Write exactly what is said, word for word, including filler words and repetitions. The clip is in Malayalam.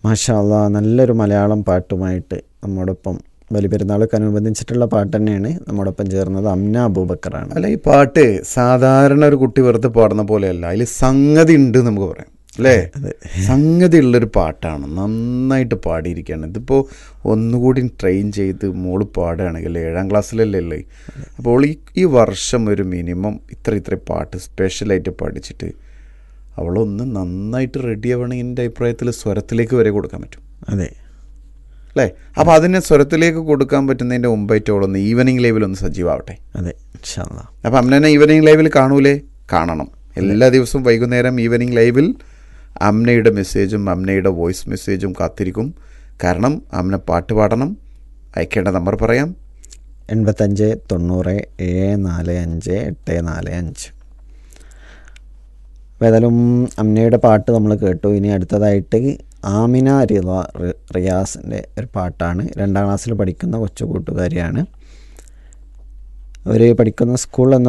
മാഷാ അല്ലാഹ്, നല്ലൊരു മലയാളം പാട്ടുമായിട്ട് നമ്മോടൊപ്പം ബലിപെരുന്നാൾക്ക് അനുബന്ധിച്ചിട്ടുള്ള പാട്ട് തന്നെയാണ് നമ്മോടൊപ്പം ചേർന്നത്. അംന അബൂബക്കറാണ്. അല്ല, ഈ പാട്ട് സാധാരണ ഒരു കുട്ടി വെറുതെ പാടുന്ന പോലെയല്ല, അതിൽ സംഗതി ഉണ്ട് നമുക്ക് പറയാം അല്ലേ. സംഗതി ഉള്ളൊരു പാട്ടാണ്, നന്നായിട്ട് പാടിയിരിക്കുകയാണ്. ഇതിപ്പോൾ ഒന്നുകൂടി ട്രെയിൻ ചെയ്ത് മോള് പാടുകയാണെങ്കിൽ ഏഴാം ക്ലാസ്സിലല്ലേ ഉള്ളത്. അപ്പോൾ ഈ ഈ വർഷം ഒരു മിനിമം ഇത്ര ഇത്ര പാട്ട് സ്പെഷ്യലായിട്ട് പഠിച്ചിട്ട് അവളൊന്ന് നന്നായിട്ട് റെഡി ആവണമെങ്കിൽ എൻ്റെ അഭിപ്രായത്തിൽ സ്വരത്തിലേക്ക് വരെ കൊടുക്കാൻ പറ്റും. അതെ അല്ലേ. അപ്പോൾ അതിനെ സ്വരത്തിലേക്ക് കൊടുക്കാൻ പറ്റുന്നതിൻ്റെ മുമ്പായിട്ട് അവളൊന്ന് ഈവനിങ് ലൈവിലൊന്ന് സജീവമാവട്ടെ. അതെ ഇൻഷാ അല്ലാഹ്. അപ്പോൾ അമ്നനെ ഈവനിങ് ലൈവിൽ കാണൂലേ? കാണണം. എല്ലാ ദിവസവും വൈകുന്നേരം ഈവനിങ് ലൈവിൽ അമ്നയുടെ മെസ്സേജും അമ്നയുടെ വോയിസ് മെസ്സേജും കാത്തിരിക്കും. കാരണം അമ്ന പാട്ട് പാടണം. അയക്കേണ്ട നമ്പർ പറയാം: എൺപത്തഞ്ച് തൊണ്ണൂറ് ഏഴ് നാല് അഞ്ച് എട്ട് നാല് അഞ്ച്. അപ്പോൾ ഏതായാലും അമ്നയുടെ പാട്ട് നമ്മൾ കേട്ടു. ഇനി അടുത്തതായിട്ട് ആമിന റിള റിയാസിൻ്റെ ഒരു പാട്ടാണ്. രണ്ടാം ക്ലാസ്സിൽ പഠിക്കുന്ന കൊച്ചു കൂട്ടുകാരിയാണ്. അവർ പഠിക്കുന്ന സ്കൂൾ എന്ന്